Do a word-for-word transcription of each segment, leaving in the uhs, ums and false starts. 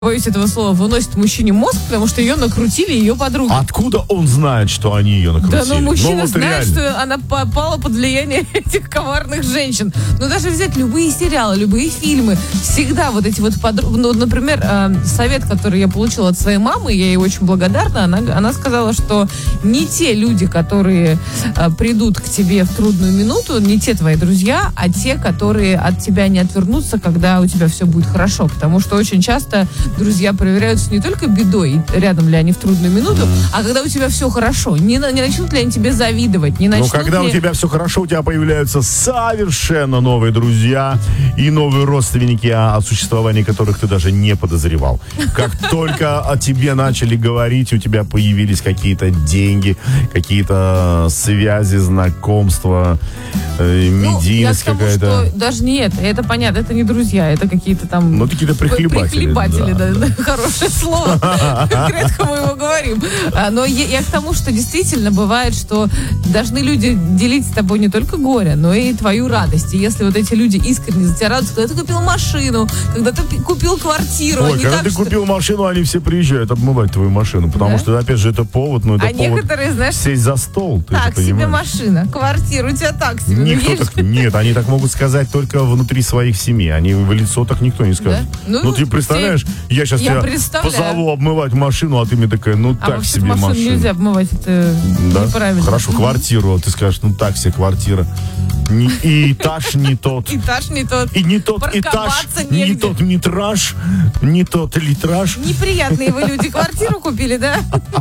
боюсь этого слова, выносит мужчине мозг, потому что ее накрутили ее подруги. Откуда он знает, что они ее накрутили? Да, ну мужчина ну, вот знает, реально. что она попала под влияние этих коварных женщин. Но даже взять любые сериалы, любые фильмы, всегда вот эти вот подруги... Ну, например, э, совет, который я получила от своей мамы, я ей очень благодарна, она, она сказала, что не те люди, которые э, придут к тебе в трудную минуту, не те твои друзья, а те, которые от тебя не отвернутся, когда у тебя все будет хорошо. Потому что очень часто друзья проверяются не только бедой, рядом ли они в трудную минуту, mm. а когда у тебя все хорошо. Не, не начнут ли они тебе завидовать? Не начнут Но когда ли... у тебя все хорошо, у тебя появляются совершенно новые друзья и новые родственники, о, о существовании которых ты даже не подозревал. Как только о тебе начали говорить, у тебя появились какие-то деньги, какие-то связи, знакомства, э, медийность ну, какая-то. Что даже не это, это понятно, это не друзья, это какие-то там... Ну, какие-то прихлебатели. Прихлебатели, да, да, да. Хорошее слово. Редко мы его говорим. Но я, я к тому, что действительно бывает, что должны люди делить с тобой не только горе, но и твою радость. И если вот эти люди искренне за тебя радуются, когда ты купил машину, когда ты купил квартиру. Ой, когда так, ты что... купил машину, они все приезжают обмывать твою машину, потому да? что, опять же, это повод, ну, это а повод некоторые, знаешь, сесть за стол. Ты так себе машина, квартира у тебя так себе. Никто так, нет, они так могут сказать только внутри своих семей. Они в лицо так никто не скажет. Да? Ну, ну, ты представляешь, ты... я сейчас я тебя позову обмывать машину, а ты мне такая, ну а так себе машину. машину нельзя обмывать, это да? неправильно. Хорошо, квартиру, ты скажешь, ну так себе квартира. Не, и этаж не тот. Этаж не тот. И не тот этаж, негде. Не тот метраж, не тот литраж. Неприятные вы люди квартиру купили, да?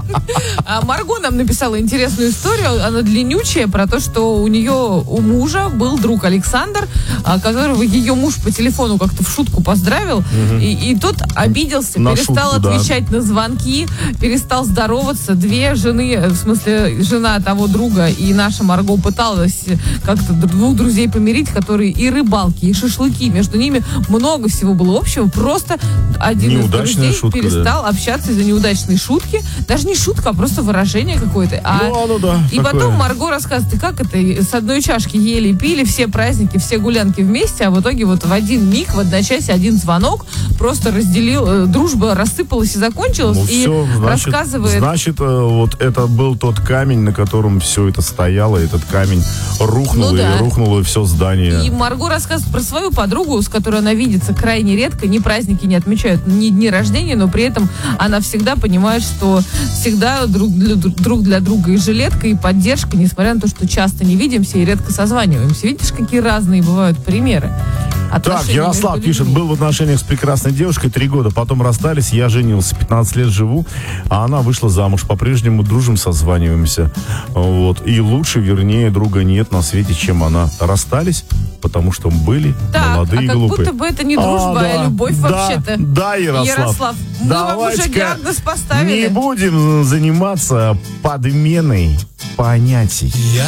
А Марго нам написала интересную историю, она длиннючая, про то, что у нее, у мужа был друг Александр, которого ее муж по телефону как-то в шутку поздравил, угу. и, и тот обиделся, на перестал шутку, отвечать да. на звонки, перестал здороваться. Две жены, в смысле, жена того друга и наша Марго пыталась как-то двух друзей помирить, которые и рыбалки, и шашлыки, между ними много всего было общего, просто один неудачная из друзей шутка, перестал да. общаться из-за неудачной шутки, даже не шутка, а просто выражение какое-то. А... Ну, ну да, и такое. Потом Марго рассказывает, как это, с одной чашки ели и пили, все праздники, все гулянки вместе, а в итоге вот в один миг, в одночасье один звонок просто разделил, дружба рассыпалась и закончилась, ну, и все, значит, рассказывает... Значит, вот это был тот камень, на котором все это стояло, этот камень рухнул, ну, да. и рухнуло все здание. И Марго рассказывает про свою подругу, с которой она видится крайне редко, ни праздники не отмечают, ни дни рождения, но при этом она всегда понимает, что всегда друг для, друг для друга и жилетка, и поддержка, несмотря на то, что часто не видимся и редко созваниваемся. Видишь, какие разные бывают примеры. Так, Ярослав пишет, был в отношениях с прекрасной девушкой три года, потом расстались, я женился, пятнадцать лет живу, а она вышла замуж, по-прежнему дружим, созваниваемся. Вот. И лучше, вернее, друга нет на свете, чем она. Расстались, потому что были так, молодые и глупые. Так, а как будто бы это не дружба, а, да, а любовь да, вообще-то. Да, Ярослав. Ярослав, мы вам уже диагноз поставили. Не будем заниматься подменой понятий. Я